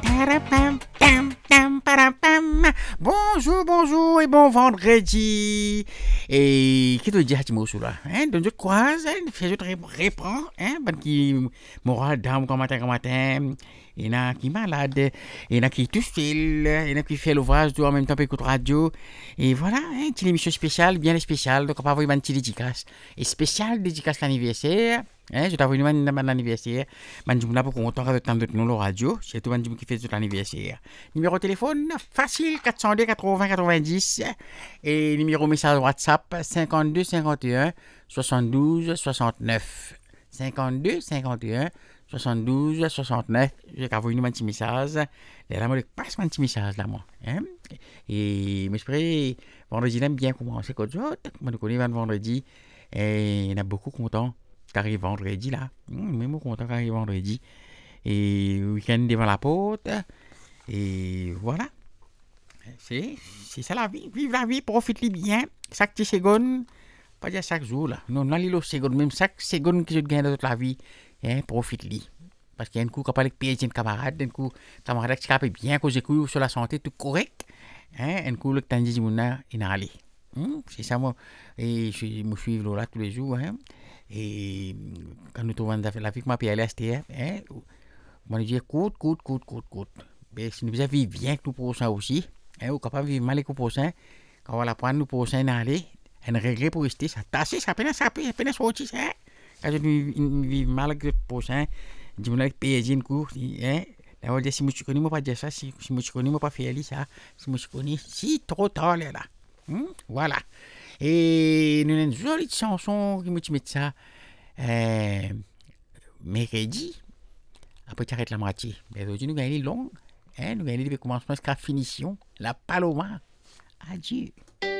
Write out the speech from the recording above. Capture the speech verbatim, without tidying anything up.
Tarapam, tam, tam, parapam. Bonjour, bonjour et bon vendredi. Et qui te dit à Timo là? Hein, donc je croise, hein, je réponds, hein, ben qui moral d'âme comme matin comme matin. Il y en a qui malade, il y en a qui tout fil, il y en a qui fait l'ouvrage en même temps écoute radio. Et voilà, hein, une émission spéciale, bien spéciale, donc on va avoir une petite dédicace. Et spéciale dédicace l'anniversaire. Hein, je t'avoue, une mon anniversaire. Je suis là pour content avec tant de nous la radio. C'est tout le monde qui fait tout l'anniversaire. Numéro de téléphone facile quatre cent deux quatre-vingts quatre-vingt-dix. Et numéro message WhatsApp cinquante-deux cinquante et un soixante-douze soixante-neuf. cinquante-deux cinquante et un soixante-douze soixante-neuf. J'ai envoyé un petit message. Et là, je passe un petit message là, moi. Hein? Et j'espère vendredi, là, bien commencer comme ça. Je connais vendredi. Et il y en a beaucoup contents. Qu'arrive vendredi là, mmh, même content qu'arrive vendredi. Et week-end devant la porte. Et voilà. C'est, c'est ça la vie. Vive la vie, profite-les bien. Chaque petit seconde, pas dire chaque jour là. Non, non, les secondes, même chaque seconde que je gagne dans toute la vie, hein, profite-les. Parce qu'il y a un coup, quand on parle avec un camarade, un coup, camarade qui capte bien, que j'écoute sur la santé, tout correct. Hein, un coup, le temps de dire, il est allé. Hum, c'est ça, moi. Et je me suis là tous les jours. Hein. Et quand nous trouvons la vie que ma P L S T F, hein, on dit écoute, écoute, écoute, écoute, écoute. Mais si nous vivons bien que nous prochains aussi, hein, ou capable de vivre mal que nous prochains, quand on va prendre nous prochains d'aller, un regret pour rester, ça tasse, ça peine, ça peine, ça peine sortir, hein. Quand nous vivons mal que nous prochains, dis-moi avec P S G une cour, hein. Là, on dit si je connais, moi pas dire ça, si je connais, moi pas faire ça, si je connais, si trop tard là. Hum, voilà. Et nous avons une jolie chanson qui me met ça. Euh, mercredi, après tu arrêtes la moitié. Mais aujourd'hui, nous gagnons longue. Hein, nous gagnons depuis commencement jusqu'à finition. La Paloma. Adieu.